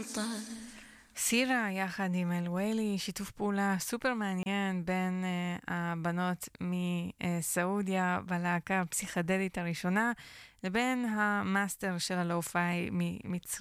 סירה יחד עם אלווילי, שיתוף פעולה סופר מעניין בין הבנות מסעודיה בלהקה הפסיכדלית הראשונה, לבין המאסטר של הלו-פיי ממצרים.